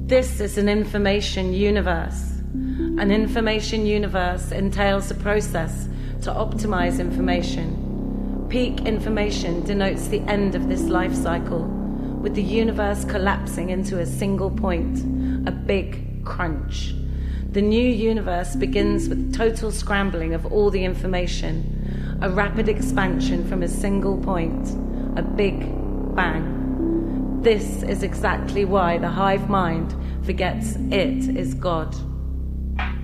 This is an information universe. An information universe entails a process to optimize information. Peak information denotes the end of this life cycle, with the universe collapsing into a single point, a big crunch. The new universe begins with total scrambling of all the information, a rapid expansion from a single point, a big bang. This is exactly why the hive mind forgets it is God.